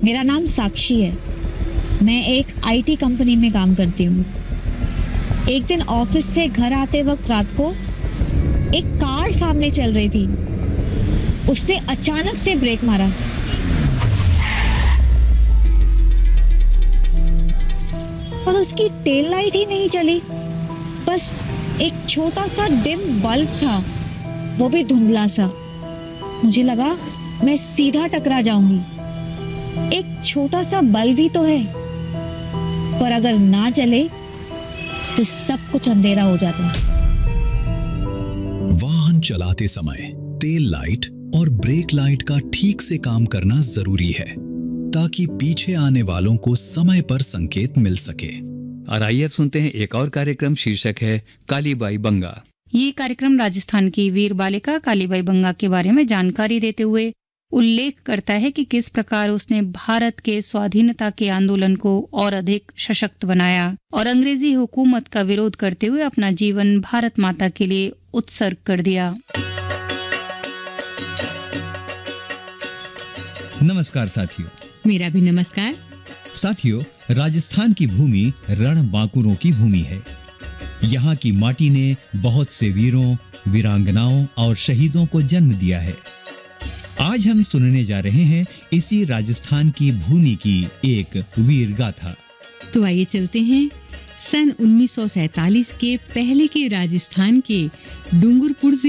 मेरा नाम साक्षी है। मैं एक आईटी कंपनी में काम करती हूँ। एक दिन ऑफिस से घर आते वक्त रात को एक कार सामने चल रही थी। उसने अचानक से ब्रेक मारा और उसकी टेल लाइट ही नहीं चली। बस एक छोटा सा डिम बल्ब था, वो भी धुंधला सा। मुझे लगा मैं सीधा टकरा जाऊंगी। एक छोटा सा बल्ब ही तो है, पर अगर ना चले तो सब कुछ अंधेरा हो जाता है। वाहन चलाते समय तेल लाइट और ब्रेक लाइट का ठीक से काम करना जरूरी है, ताकि पीछे आने वालों को समय पर संकेत मिल सके। और आइए अब सुनते हैं एक और कार्यक्रम, शीर्षक है कालीबाई बंगा। ये कार्यक्रम राजस्थान की वीर बालिका कालीबाई बंगा के बारे में जानकारी देते हुए उल्लेख करता है कि किस प्रकार उसने भारत के स्वाधीनता के आंदोलन को और अधिक सशक्त बनाया और अंग्रेजी हुकूमत का विरोध करते हुए अपना जीवन भारत माता के लिए उत्सर्ग कर दिया। नमस्कार साथियों। मेरा भी नमस्कार। साथियों, राजस्थान की भूमि रणबांकुरों की भूमि है। यहाँ की माटी ने बहुत से वीरों, वीरांगनाओं और शहीदों को जन्म दिया है। आज हम सुनने जा रहे हैं इसी राजस्थान की भूमि की एक वीर गाथा। तो आइए चलते हैं सन 1947 के पहले के राजस्थान के डूंगरपुर